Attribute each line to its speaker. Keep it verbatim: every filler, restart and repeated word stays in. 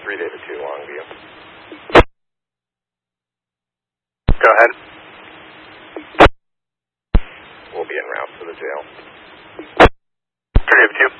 Speaker 1: three, David two, Longview. Go ahead. We'll be en route to the jail. three, David two.